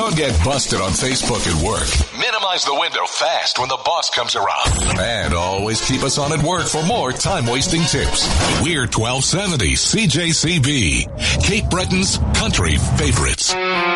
Don't get busted on Facebook at work. Minimize the window fast when the boss comes around. And always keep us on at work for more time-wasting tips. We're 1270 CJCB, Cape Breton's country favorites.